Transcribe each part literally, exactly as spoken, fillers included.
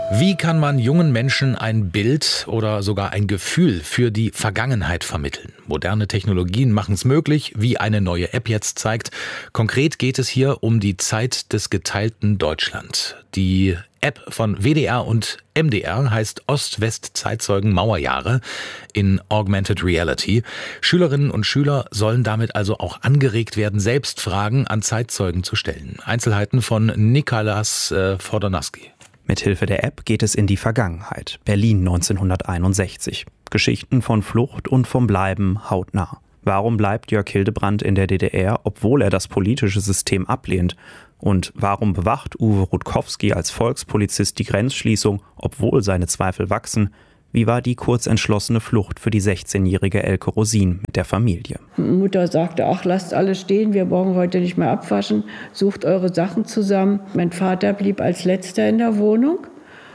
Wie kann man jungen Menschen ein Bild oder sogar ein Gefühl für die Vergangenheit vermitteln? Moderne Technologien machen es möglich, wie eine neue App jetzt zeigt. Konkret geht es hier um die Zeit des geteilten Deutschland. Die App von W D R und M D R heißt Ost-West-Zeitzeugen Mauerjahre in Augmented Reality. Schülerinnen und Schüler sollen damit also auch angeregt werden, selbst Fragen an Zeitzeugen zu stellen. Einzelheiten von Nikolas äh, Fordonaski. Mithilfe der App geht es in die Vergangenheit. Berlin neunzehnhunderteinundsechzig. Geschichten von Flucht und vom Bleiben hautnah. Warum bleibt Jörg Hildebrandt in der D D R, obwohl er das politische System ablehnt? Und warum bewacht Uwe Rutkowski als Volkspolizist die Grenzschließung, obwohl seine Zweifel wachsen? Wie war die kurzentschlossene Flucht für die sechzehnjährige Elke Rosin mit der Familie? Mutter sagte, ach, lasst alles stehen, wir brauchen heute nicht mehr abwaschen, sucht eure Sachen zusammen. Mein Vater blieb als Letzter in der Wohnung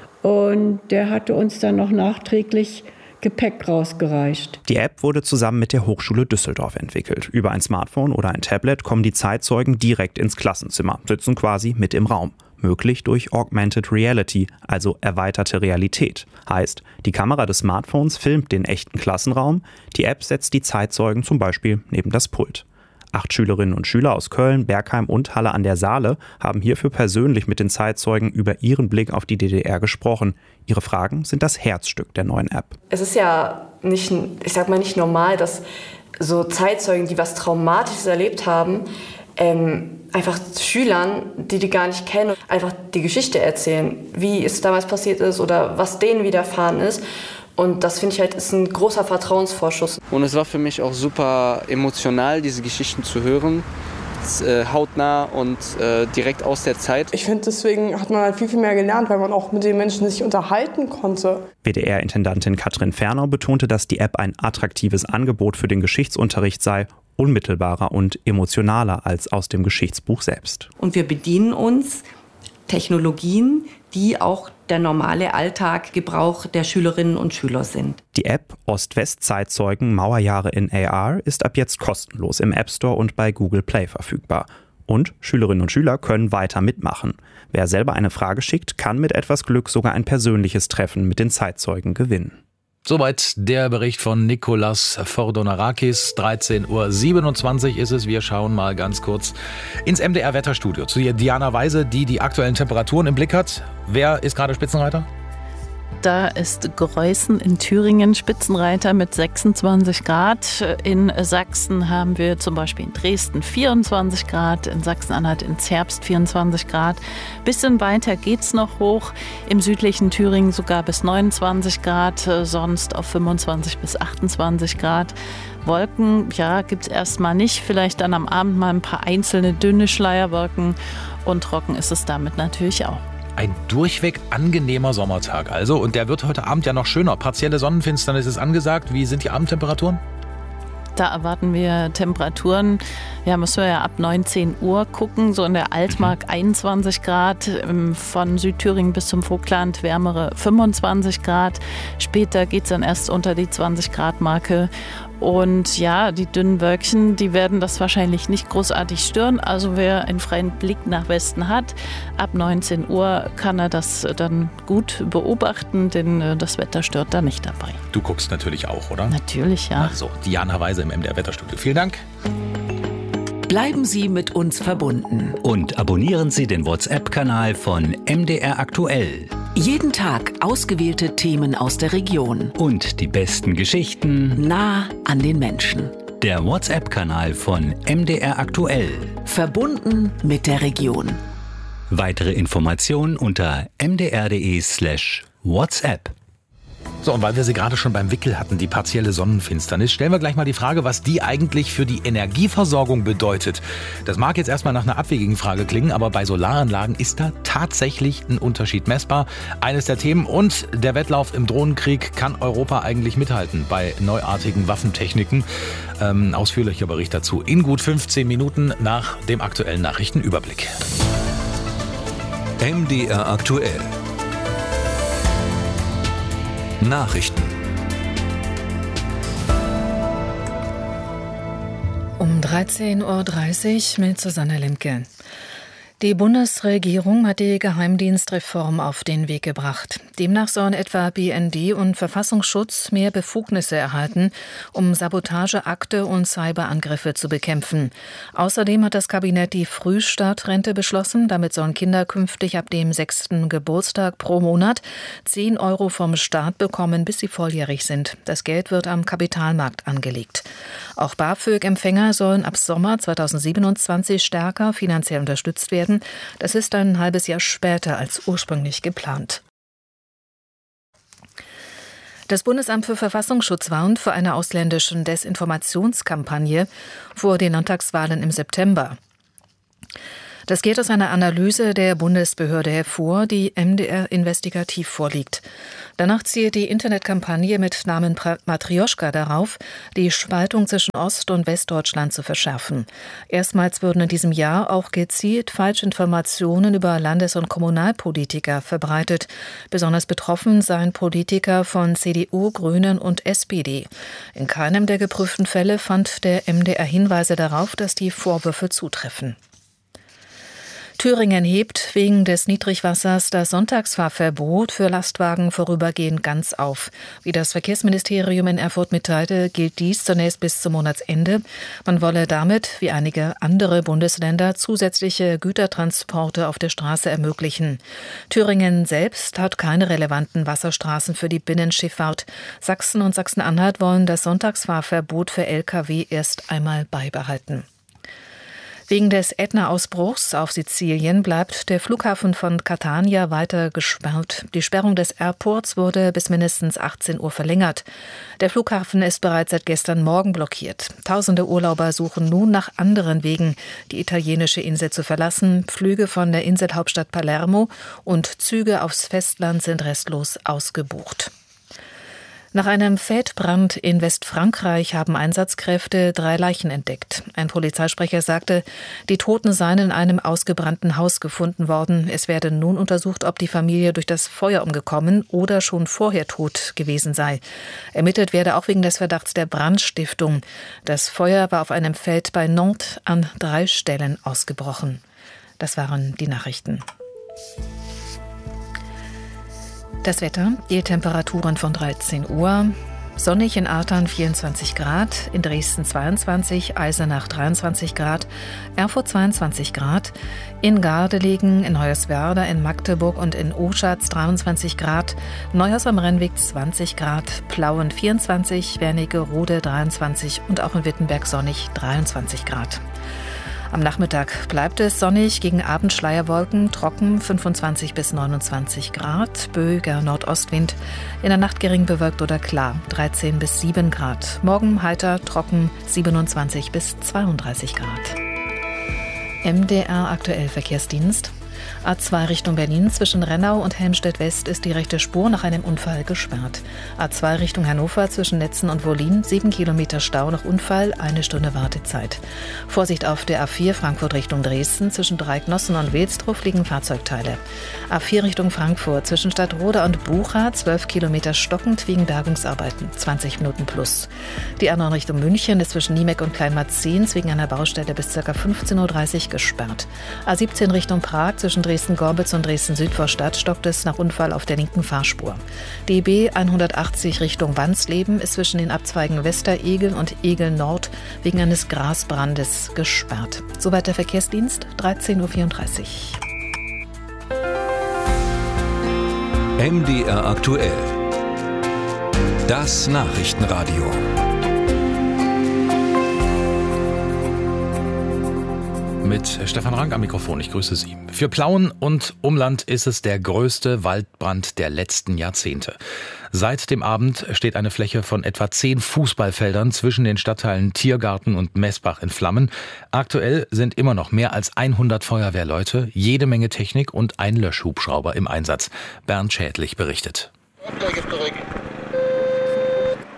und der hatte uns dann noch nachträglich Gepäck rausgereicht. Die App wurde zusammen mit der Hochschule Düsseldorf entwickelt. Über ein Smartphone oder ein Tablet kommen die Zeitzeugen direkt ins Klassenzimmer, sitzen quasi mit im Raum. Möglich durch Augmented Reality, also erweiterte Realität. Heißt, die Kamera des Smartphones filmt den echten Klassenraum, die App setzt die Zeitzeugen zum Beispiel neben das Pult. Acht Schülerinnen und Schüler aus Köln, Bergheim und Halle an der Saale haben hierfür persönlich mit den Zeitzeugen über ihren Blick auf die D D R gesprochen. Ihre Fragen sind das Herzstück der neuen App. Es ist ja nicht, ich sag mal nicht normal, dass so Zeitzeugen, die was Traumatisches erlebt haben, ähm, einfach Schülern, die die gar nicht kennen, einfach die Geschichte erzählen, wie es damals passiert ist oder was denen widerfahren ist. Und das finde ich halt ist ein großer Vertrauensvorschuss. Und es war für mich auch super emotional, diese Geschichten zu hören, äh, hautnah und äh, direkt aus der Zeit. Ich finde, deswegen hat man halt viel, viel mehr gelernt, weil man auch mit den Menschen sich unterhalten konnte. W D R-Intendantin Katrin Fernau betonte, dass die App ein attraktives Angebot für den Geschichtsunterricht sei, unmittelbarer und emotionaler als aus dem Geschichtsbuch selbst. Und wir bedienen uns Technologien, die auch der normale Alltaggebrauch der Schülerinnen und Schüler sind. Die App Ost-West-Zeitzeugen Mauerjahre in A R ist ab jetzt kostenlos im App Store und bei Google Play verfügbar. Und Schülerinnen und Schüler können weiter mitmachen. Wer selber eine Frage schickt, kann mit etwas Glück sogar ein persönliches Treffen mit den Zeitzeugen gewinnen. Soweit der Bericht von Nikolas Fordonarakis. dreizehn Uhr siebenundzwanzig ist es. Wir schauen mal ganz kurz ins M D R-Wetterstudio zu Diana Weise, die die aktuellen Temperaturen im Blick hat. Wer ist gerade Spitzenreiter? Da ist Greußen in Thüringen Spitzenreiter mit sechsundzwanzig Grad. In Sachsen haben wir zum Beispiel in Dresden vierundzwanzig Grad, in Sachsen-Anhalt in Zerbst vierundzwanzig Grad. Bisschen weiter geht's noch hoch. Im südlichen Thüringen sogar bis neunundzwanzig Grad, sonst auf fünfundzwanzig bis achtundzwanzig Grad. Wolken, ja, gibt's erstmal nicht. Vielleicht dann am Abend mal ein paar einzelne dünne Schleierwolken. Und trocken ist es damit natürlich auch. Ein durchweg angenehmer Sommertag also. Und der wird heute Abend ja noch schöner. Partielle Sonnenfinsternis ist angesagt. Wie sind die Abendtemperaturen? Da erwarten wir Temperaturen, ja, müssen wir ja ab neunzehn Uhr gucken, so in der Altmark einundzwanzig Grad, von Südthüringen bis zum Vogtland wärmere fünfundzwanzig Grad. Später geht es dann erst unter die zwanzig Grad Marke. Und ja, die dünnen Wölkchen, die werden das wahrscheinlich nicht großartig stören. Also wer einen freien Blick nach Westen hat, ab neunzehn Uhr kann er das dann gut beobachten, denn das Wetter stört da nicht dabei. Du guckst natürlich auch, oder? Natürlich, ja. Also, Diana Weise im M D R-Wetterstudio. Vielen Dank. Bleiben Sie mit uns verbunden. Und abonnieren Sie den WhatsApp-Kanal von M D R Aktuell. Jeden Tag ausgewählte Themen aus der Region. Und die besten Geschichten nah an den Menschen. Der WhatsApp-Kanal von M D R Aktuell. Verbunden mit der Region. Weitere Informationen unter m d r punkt d e slash WhatsApp. So, und weil wir sie gerade schon beim Wickel hatten, die partielle Sonnenfinsternis, stellen wir gleich mal die Frage, was die eigentlich für die Energieversorgung bedeutet. Das mag jetzt erstmal nach einer abwegigen Frage klingen, aber bei Solaranlagen ist da tatsächlich ein Unterschied messbar. Eines der Themen und der Wettlauf im Drohnenkrieg, kann Europa eigentlich mithalten bei neuartigen Waffentechniken? Ähm, ausführlicher Bericht dazu in gut fünfzehn Minuten nach dem aktuellen Nachrichtenüberblick. M D R Aktuell. Nachrichten. Um dreizehn Uhr dreißig mit Susanne Lemke. Die Bundesregierung hat die Geheimdienstreform auf den Weg gebracht. Demnach sollen etwa B N D und Verfassungsschutz mehr Befugnisse erhalten, um Sabotageakte und Cyberangriffe zu bekämpfen. Außerdem hat das Kabinett die Frühstartrente beschlossen. Damit sollen Kinder künftig ab dem sechsten Geburtstag pro Monat zehn Euro vom Staat bekommen, bis sie volljährig sind. Das Geld wird am Kapitalmarkt angelegt. Auch BAföG-Empfänger sollen ab Sommer zweitausendsiebenundzwanzig stärker finanziell unterstützt werden. Das ist ein halbes Jahr später als ursprünglich geplant. Das Bundesamt für Verfassungsschutz warnt vor einer ausländischen Desinformationskampagne vor den Landtagswahlen im September. Das geht aus einer Analyse der Bundesbehörde hervor, die M D R investigativ vorliegt. Danach zielt die Internetkampagne mit Namen Matrioschka darauf, die Spaltung zwischen Ost- und Westdeutschland zu verschärfen. Erstmals würden in diesem Jahr auch gezielt Falschinformationen über Landes- und Kommunalpolitiker verbreitet. Besonders betroffen seien Politiker von C D U, Grünen und S P D. In keinem der geprüften Fälle fand der M D R Hinweise darauf, dass die Vorwürfe zutreffen. Thüringen hebt wegen des Niedrigwassers das Sonntagsfahrverbot für Lastwagen vorübergehend ganz auf. Wie das Verkehrsministerium in Erfurt mitteilte, gilt dies zunächst bis zum Monatsende. Man wolle damit, wie einige andere Bundesländer, zusätzliche Gütertransporte auf der Straße ermöglichen. Thüringen selbst hat keine relevanten Wasserstraßen für die Binnenschifffahrt. Sachsen und Sachsen-Anhalt wollen das Sonntagsfahrverbot für L K W erst einmal beibehalten. Wegen des Ätna-Ausbruchs auf Sizilien bleibt der Flughafen von Catania weiter gesperrt. Die Sperrung des Airports wurde bis mindestens achtzehn Uhr verlängert. Der Flughafen ist bereits seit gestern Morgen blockiert. Tausende Urlauber suchen nun nach anderen Wegen, die italienische Insel zu verlassen. Flüge von der Inselhauptstadt Palermo und Züge aufs Festland sind restlos ausgebucht. Nach einem Feldbrand in Westfrankreich haben Einsatzkräfte drei Leichen entdeckt. Ein Polizeisprecher sagte, die Toten seien in einem ausgebrannten Haus gefunden worden. Es werde nun untersucht, ob die Familie durch das Feuer umgekommen oder schon vorher tot gewesen sei. Ermittelt werde auch wegen des Verdachts der Brandstiftung. Das Feuer war auf einem Feld bei Nantes an drei Stellen ausgebrochen. Das waren die Nachrichten. Das Wetter, die Temperaturen von dreizehn Uhr, sonnig in Artern vierundzwanzig Grad, in Dresden zweiundzwanzig, Eisenach dreiundzwanzig Grad, Erfurt zweiundzwanzig Grad, in Gardelegen, in Hoyerswerda, in Magdeburg und in Oschatz dreiundzwanzig Grad, Neuhaus am Rennweg zwanzig Grad, Plauen vierundzwanzig, Wernigerode dreiundzwanzig und auch in Wittenberg sonnig dreiundzwanzig Grad. Am Nachmittag bleibt es sonnig, gegen Abend Schleierwolken, trocken fünfundzwanzig bis neunundzwanzig Grad, böiger Nordostwind, in der Nacht gering bewölkt oder klar, dreizehn bis sieben Grad. Morgen heiter, trocken, siebenundzwanzig bis zweiunddreißig Grad. M D R aktuell Verkehrsdienst. A zwei Richtung Berlin zwischen Rennau und Helmstedt-West ist die rechte Spur nach einem Unfall gesperrt. A zwei Richtung Hannover zwischen Netzen und Wollin, sieben Kilometer Stau nach Unfall, eine Stunde Wartezeit. Vorsicht auf der A vier Frankfurt Richtung Dresden zwischen Dreiknossen und Wilsdruff liegen Fahrzeugteile. A vier Richtung Frankfurt zwischen Stadtroda und Bucha, zwölf Kilometer stockend wegen Bergungsarbeiten, zwanzig Minuten plus. Die A neun Richtung München ist zwischen Niemeck und Kleinmarzens wegen einer Baustelle bis ca. fünfzehn Uhr dreißig gesperrt. A siebzehn Richtung Prag zwischen Dresden-Gorbitz und Dresden-Südvorstadt stockt es nach Unfall auf der linken Fahrspur. D B hundertachtzig Richtung Wansleben ist zwischen den Abzweigen Westeregeln und Egeln Nord wegen eines Grasbrandes gesperrt. Soweit der Verkehrsdienst, dreizehn Uhr vierunddreißig. M D R aktuell. Das Nachrichtenradio. Mit Stefan Rank am Mikrofon, ich grüße Sie. Für Plauen und Umland ist es der größte Waldbrand der letzten Jahrzehnte. Seit dem Abend steht eine Fläche von etwa zehn Fußballfeldern zwischen den Stadtteilen Tiergarten und Messbach in Flammen. Aktuell sind immer noch mehr als hundert Feuerwehrleute, jede Menge Technik und ein Löschhubschrauber im Einsatz. Bernd Schädlich berichtet.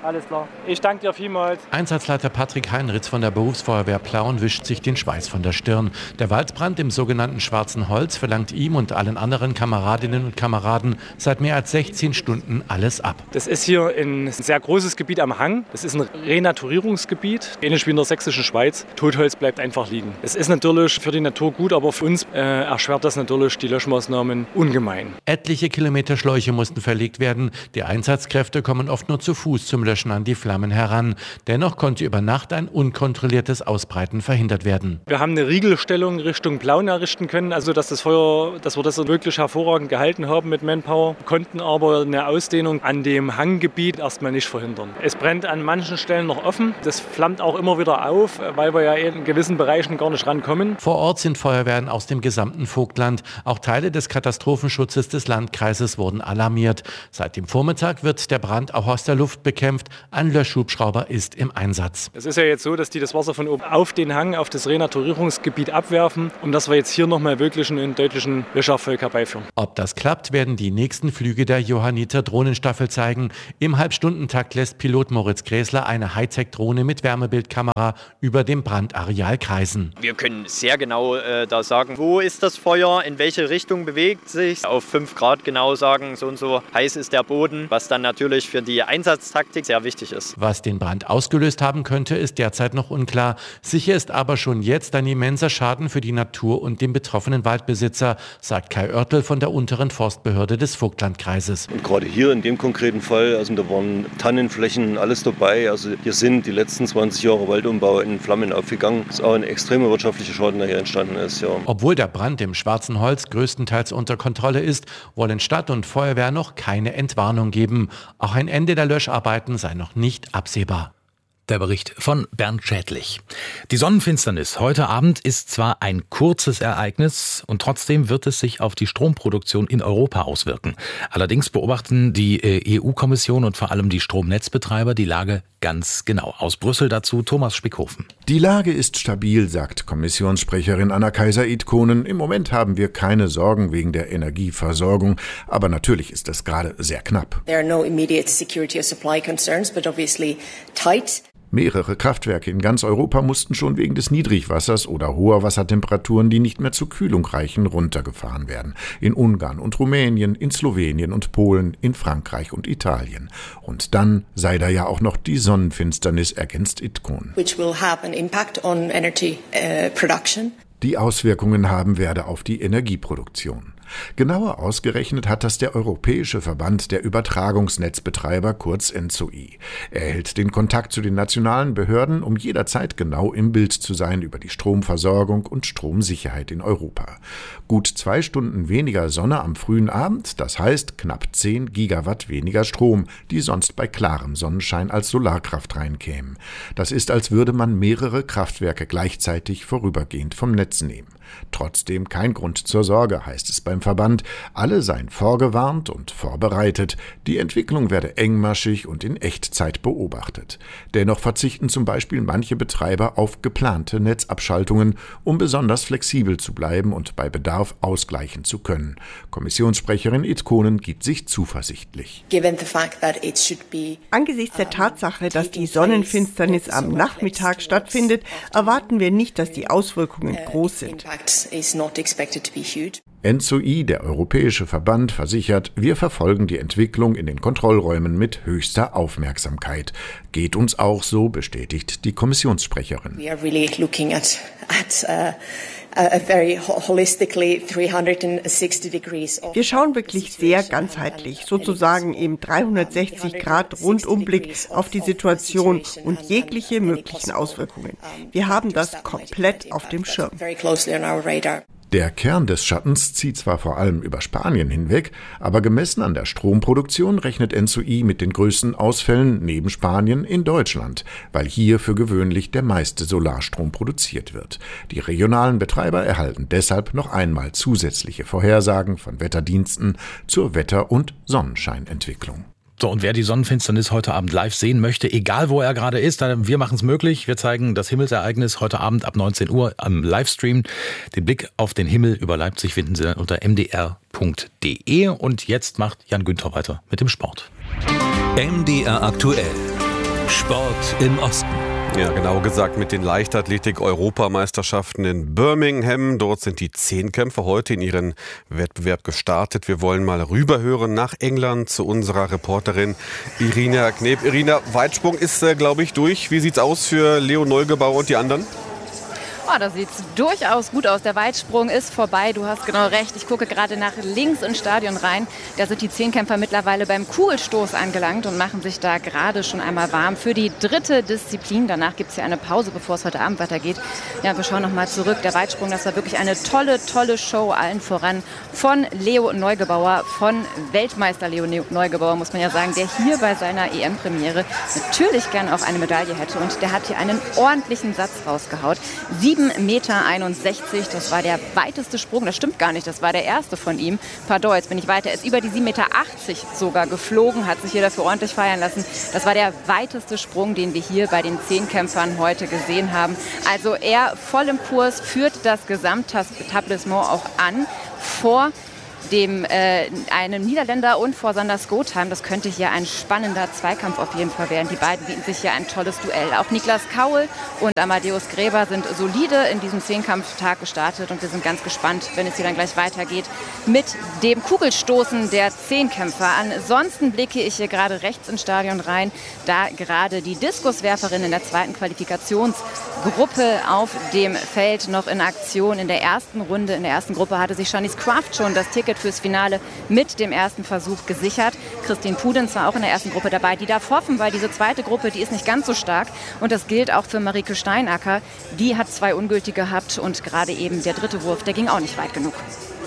Alles klar. Ich danke dir vielmals. Einsatzleiter Patrick Heinritz von der Berufsfeuerwehr Plauen wischt sich den Schweiß von der Stirn. Der Waldbrand im sogenannten Schwarzen Holz verlangt ihm und allen anderen Kameradinnen und Kameraden seit mehr als sechzehn Stunden alles ab. Das ist hier ein sehr großes Gebiet am Hang. Das ist ein Renaturierungsgebiet, ähnlich wie in der sächsischen Schweiz. Totholz bleibt einfach liegen. Es ist natürlich für die Natur gut, aber für uns äh, erschwert das natürlich die Löschmaßnahmen ungemein. Etliche Kilometer Schläuche mussten verlegt werden. Die Einsatzkräfte kommen oft nur zu Fuß zum Löschen an die Flammen heran. Dennoch konnte über Nacht ein unkontrolliertes Ausbreiten verhindert werden. Wir haben eine Riegelstellung Richtung Plauen errichten können, also dass das Feuer, dass wir das wirklich hervorragend gehalten haben mit Manpower, konnten aber eine Ausdehnung an dem Hanggebiet erstmal nicht verhindern. Es brennt an manchen Stellen noch offen. Das flammt auch immer wieder auf, weil wir ja in gewissen Bereichen gar nicht rankommen. Vor Ort sind Feuerwehren aus dem gesamten Vogtland. Auch Teile des Katastrophenschutzes des Landkreises wurden alarmiert. Seit dem Vormittag wird der Brand auch aus der Luft bekämpft. Ein Löschhubschrauber ist im Einsatz. Es ist ja jetzt so, dass die das Wasser von oben auf den Hang, auf das Renaturierungsgebiet abwerfen, um dass wir jetzt hier nochmal wirklich einen deutlichen Löscherfolg herbeiführen. Ob das klappt, werden die nächsten Flüge der Johanniter Drohnenstaffel zeigen. Im Halbstundentakt lässt Pilot Moritz Gräßler eine Hightech-Drohne mit Wärmebildkamera über dem Brandareal kreisen. Wir können sehr genau äh, da sagen, wo ist das Feuer, in welche Richtung bewegt sich. Auf fünf Grad genau sagen, so und so heiß ist der Boden, was dann natürlich für die Einsatztaktik sehr wichtig ist. Was den Brand ausgelöst haben könnte, ist derzeit noch unklar. Sicher ist aber schon jetzt ein immenser Schaden für die Natur und den betroffenen Waldbesitzer, sagt Kai Oertel von der unteren Forstbehörde des Vogtlandkreises. Und gerade hier in dem konkreten Fall, also da waren Tannenflächen, alles dabei. Also hier sind die letzten zwanzig Jahre Waldumbau in Flammen aufgegangen. Es ist auch ein extremer wirtschaftlicher Schaden, der hier entstanden ist. Ja. Obwohl der Brand im Schwarzen Holz größtenteils unter Kontrolle ist, wollen Stadt und Feuerwehr noch keine Entwarnung geben. Auch ein Ende der Löscharbeiten sei noch nicht absehbar. Der Bericht von Bernd Schädlich. Die Sonnenfinsternis heute Abend ist zwar ein kurzes Ereignis und trotzdem wird es sich auf die Stromproduktion in Europa auswirken. Allerdings beobachten die E U-Kommission und vor allem die Stromnetzbetreiber die Lage ganz genau. Aus Brüssel dazu Thomas Spickhofen. Die Lage ist stabil, sagt Kommissionssprecherin Anna Kaiser-Itkonen. Im Moment haben wir keine Sorgen wegen der Energieversorgung, aber natürlich ist es gerade sehr knapp. There are no immediate security of supply concerns, but obviously tight. Mehrere Kraftwerke in ganz Europa mussten schon wegen des Niedrigwassers oder hoher Wassertemperaturen, die nicht mehr zur Kühlung reichen, runtergefahren werden. In Ungarn und Rumänien, in Slowenien und Polen, in Frankreich und Italien. Und dann sei da ja auch noch die Sonnenfinsternis, ergänzt Itkonen. Which will have an impact on energy uh, production. Die Auswirkungen haben werde auf die Energieproduktion. Genauer ausgerechnet hat das der Europäische Verband der Übertragungsnetzbetreiber, kurz N Z O I. Er hält den Kontakt zu den nationalen Behörden, um jederzeit genau im Bild zu sein über die Stromversorgung und Stromsicherheit in Europa. Gut zwei Stunden weniger Sonne am frühen Abend, das heißt knapp zehn Gigawatt weniger Strom, die sonst bei klarem Sonnenschein als Solarkraft reinkämen. Das ist, als würde man mehrere Kraftwerke gleichzeitig vorübergehend vom Netz nehmen. Trotzdem kein Grund zur Sorge, heißt es beim Verband. Alle seien vorgewarnt und vorbereitet. Die Entwicklung werde engmaschig und in Echtzeit beobachtet. Dennoch verzichten zum Beispiel manche Betreiber auf geplante Netzabschaltungen, um besonders flexibel zu bleiben und bei Bedarf ausgleichen zu können. Kommissionssprecherin Itkonen gibt sich zuversichtlich. Angesichts der Tatsache, dass die Sonnenfinsternis am Nachmittag stattfindet, erwarten wir nicht, dass die Auswirkungen groß sind. N Z O I, der Europäische Verband, versichert, wir verfolgen die Entwicklung in den Kontrollräumen mit höchster Aufmerksamkeit. Geht uns auch so, bestätigt die Kommissionssprecherin. We are really looking at, at uh, a very holistically dreihundertsechzig degrees. Wir schauen wirklich sehr ganzheitlich, sozusagen im dreihundertsechzig Grad Rundumblick auf die Situation und jegliche möglichen Auswirkungen. Wir haben das komplett auf dem Schirm. Der Kern des Schattens zieht zwar vor allem über Spanien hinweg, aber gemessen an der Stromproduktion rechnet N Z O I mit den größten Ausfällen neben Spanien in Deutschland, weil hier für gewöhnlich der meiste Solarstrom produziert wird. Die regionalen Betreiber erhalten deshalb noch einmal zusätzliche Vorhersagen von Wetterdiensten zur Wetter- und Sonnenscheinentwicklung. So, und wer die Sonnenfinsternis heute Abend live sehen möchte, egal wo er gerade ist, wir machen es möglich. Wir zeigen das Himmelsereignis heute Abend ab neunzehn Uhr am Livestream. Den Blick auf den Himmel über Leipzig finden Sie dann unter m d r punkt d e. Und jetzt macht Jan Günther weiter mit dem Sport. M D R aktuell. Sport im Osten. Ja, genau gesagt mit den Leichtathletik-Europameisterschaften in Birmingham. Dort sind die Zehnkämpfer heute in ihren Wettbewerb gestartet. Wir wollen mal rüberhören nach England zu unserer Reporterin Irina Kneb. Irina, Weitsprung ist, äh, glaube ich, durch. Wie sieht's aus für Leo Neugebauer und die anderen? Oh, da sieht es durchaus gut aus. Der Weitsprung ist vorbei. Du hast genau recht. Ich gucke gerade nach links ins Stadion rein. Da sind die Zehnkämpfer mittlerweile beim Kugelstoß angelangt und machen sich da gerade schon einmal warm für die dritte Disziplin. Danach gibt es ja eine Pause, bevor es heute Abend weitergeht. Ja, wir schauen noch mal zurück. Der Weitsprung, das war wirklich eine tolle, tolle Show. Allen voran von Leo Neugebauer, von Weltmeister Leo Neugebauer, muss man ja sagen, der hier bei seiner E M-Premiere natürlich gerne auch eine Medaille hätte. Und der hat hier einen ordentlichen Satz rausgehaut. sieben Meter einundsechzig, das war der weiteste Sprung, das stimmt gar nicht, das war der erste von ihm. Pardon, jetzt bin ich weiter, er ist über die sieben Meter achtzig sogar geflogen, hat sich hier dafür ordentlich feiern lassen. Das war der weiteste Sprung, den wir hier bei den Zehnkämpfern heute gesehen haben. Also er voll im Kurs, führt das Gesamtetablissement auch an, vor dem äh, einem Niederländer und vor Sander Skotheim. Das könnte hier ein spannender Zweikampf auf jeden Fall werden. Die beiden bieten sich hier ein tolles Duell. Auch Niklas Kaul und Amadeus Gräber sind solide in diesem Zehnkampftag gestartet und wir sind ganz gespannt, wenn es hier dann gleich weitergeht mit dem Kugelstoßen der Zehnkämpfer. Ansonsten blicke ich hier gerade rechts ins Stadion rein, da gerade die Diskuswerferin in der zweiten Qualifikationsgruppe auf dem Feld noch in Aktion. In der ersten Runde, in der ersten Gruppe hatte sich Shanice Kraft schon das Ticket fürs Finale mit dem ersten Versuch gesichert. Christine Pudenz war auch in der ersten Gruppe dabei. Die darf hoffen, weil diese zweite Gruppe, die ist nicht ganz so stark. Und das gilt auch für Marike Steinacker. Die hat zwei ungültige gehabt und gerade eben der dritte Wurf, der ging auch nicht weit genug.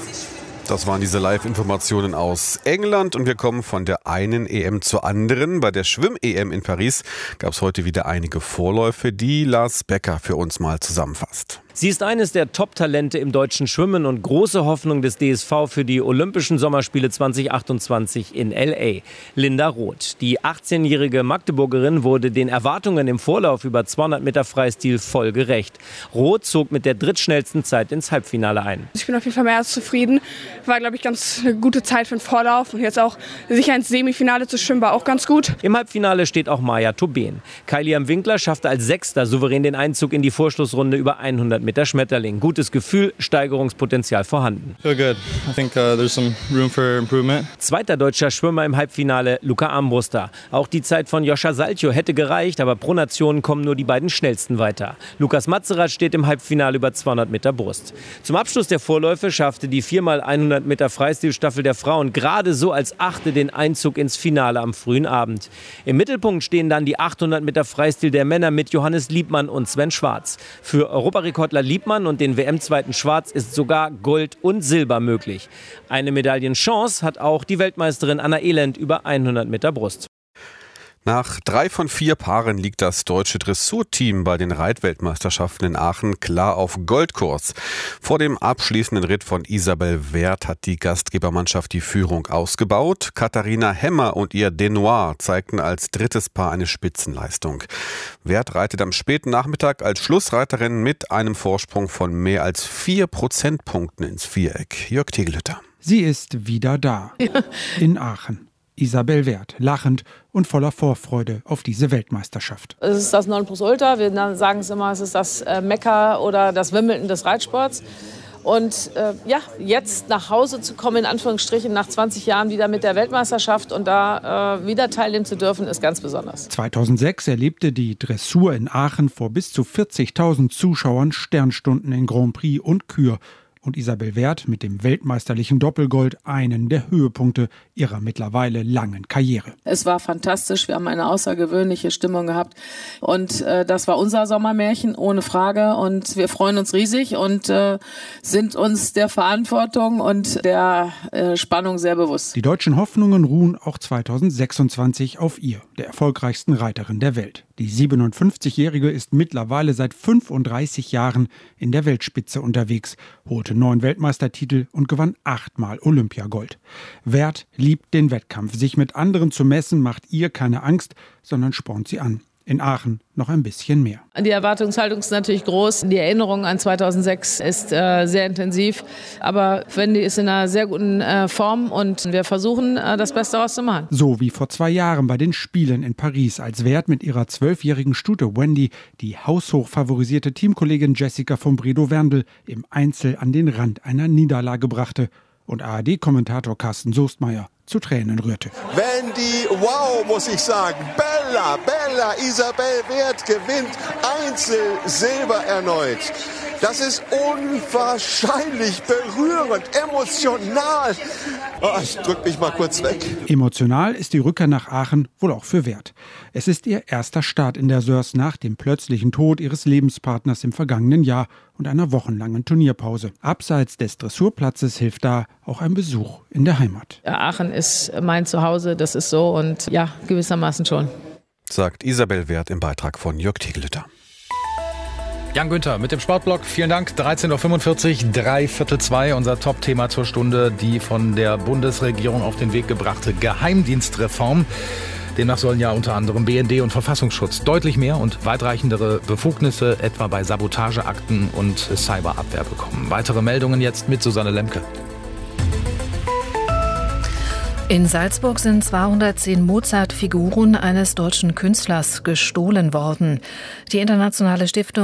Das waren diese Live-Informationen aus England und wir kommen von der einen E M zur anderen. Bei der Schwimm-E M in Paris gab es heute wieder einige Vorläufe, die Lars Becker für uns mal zusammenfasst. Sie ist eines der Top-Talente im deutschen Schwimmen und große Hoffnung des D S V für die Olympischen Sommerspiele zwanzig achtundzwanzig in L A. Linda Roth, die achtzehnjährige Magdeburgerin, wurde den Erwartungen im Vorlauf über zweihundert Meter Freistil voll gerecht. Roth zog mit der drittschnellsten Zeit ins Halbfinale ein. Ich bin auf jeden Fall mehr als zufrieden. War, glaube ich, ganz eine gute Zeit für den Vorlauf und jetzt auch sicher ins Semifinale zu schwimmen war auch ganz gut. Im Halbfinale steht auch Maja Tobin. Kylian Winkler schaffte als Sechster souverän den Einzug in die Vorschlussrunde über hundert Meter Schmetterling. Gutes Gefühl, Steigerungspotenzial vorhanden. Feel good. I think uh, there's some room for improvement. Zweiter deutscher Schwimmer im Halbfinale, Luca Armbruster. Auch die Zeit von Joscha Salcho hätte gereicht, aber pro Nation kommen nur die beiden schnellsten weiter. Lukas Matzerath steht im Halbfinale über zweihundert Meter Brust. Zum Abschluss der Vorläufe schaffte die vier mal hundert Meter Freistilstaffel der Frauen gerade so als Achte den Einzug ins Finale am frühen Abend. Im Mittelpunkt stehen dann die achthundert Meter Freistil der Männer mit Johannes Liebmann und Sven Schwarz. Für Europarekordler Liebmann und den W M-Zweiten Schwarz ist sogar Gold und Silber möglich. Eine Medaillenchance hat auch die Weltmeisterin Anna Elend über hundert Meter Brust. Nach drei von vier Paaren liegt das deutsche Dressurteam bei den Reitweltmeisterschaften in Aachen klar auf Goldkurs. Vor dem abschließenden Ritt von Isabel Werth hat die Gastgebermannschaft die Führung ausgebaut. Katharina Hemmer und ihr Denoir zeigten als drittes Paar eine Spitzenleistung. Werth reitet am späten Nachmittag als Schlussreiterin mit einem Vorsprung von mehr als vier Prozentpunkten ins Viereck. Jörg Tegelhütter. Sie ist wieder da. In Aachen. Isabel Werth, lachend und voller Vorfreude auf diese Weltmeisterschaft. Es ist das Nonplusultra. Wir sagen es immer, es ist das Mekka oder das Wimbledon des Reitsports. Und äh, ja, jetzt nach Hause zu kommen, in Anführungsstrichen, nach zwanzig Jahren wieder mit der Weltmeisterschaft und da äh, wieder teilnehmen zu dürfen, ist ganz besonders. zweitausendsechs erlebte die Dressur in Aachen vor bis zu vierzigtausend Zuschauern Sternstunden in Grand Prix und Kür. Und Isabel Werth mit dem weltmeisterlichen Doppelgold einen der Höhepunkte ihrer mittlerweile langen Karriere. Es war fantastisch, wir haben eine außergewöhnliche Stimmung gehabt und äh, das war unser Sommermärchen, ohne Frage, und wir freuen uns riesig und äh, sind uns der Verantwortung und der äh, Spannung sehr bewusst. Die deutschen Hoffnungen ruhen auch zweitausendsechsundzwanzig auf ihr, der erfolgreichsten Reiterin der Welt. Die siebenundfünfzigjährige ist mittlerweile seit fünfunddreißig Jahren in der Weltspitze unterwegs, holte neun Weltmeistertitel und gewann achtmal Olympiagold. Werth liebt den Wettkampf. Sich mit anderen zu messen macht ihr keine Angst, sondern spornt sie an. In Aachen noch ein bisschen mehr. Die Erwartungshaltung ist natürlich groß. Die Erinnerung an zweitausendsechs ist äh, sehr intensiv. Aber Wendy ist in einer sehr guten äh, Form und wir versuchen, äh, das Beste daraus zu machen. So wie vor zwei Jahren bei den Spielen in Paris, als Wert mit ihrer zwölfjährigen Stute Wendy die haushoch favorisierte Teamkollegin Jessica von Bredow-Werndl im Einzel an den Rand einer Niederlage brachte und A R D-Kommentator Carsten Soestmeier zu Tränen rührte. Wendy, wow, muss ich sagen. Bella, Bella, Isabel Werth gewinnt Einzel Silber erneut. Das ist unwahrscheinlich berührend, emotional. Oh, ich drück mich mal kurz weg. Emotional ist die Rückkehr nach Aachen wohl auch für Werth. Es ist ihr erster Start in der Sörs nach dem plötzlichen Tod ihres Lebenspartners im vergangenen Jahr und einer wochenlangen Turnierpause. Abseits des Dressurplatzes hilft da auch ein Besuch in der Heimat. Aachen ist mein Zuhause, das ist so und ja, gewissermaßen schon. Sagt Isabel Werth im Beitrag von Jörg Tegelhütter. Jan Günther mit dem Sportblock. Vielen Dank. dreizehn Uhr fünfundvierzig, drei Viertel zwei. Unser Top-Thema zur Stunde, die von der Bundesregierung auf den Weg gebrachte Geheimdienstreform. Demnach sollen ja unter anderem B N D und Verfassungsschutz deutlich mehr und weitreichendere Befugnisse, etwa bei Sabotageakten und Cyberabwehr bekommen. Weitere Meldungen jetzt mit Susanne Lemke. In Salzburg sind zweihundertzehn Mozart-Figuren eines deutschen Künstlers gestohlen worden. Die internationale Stiftung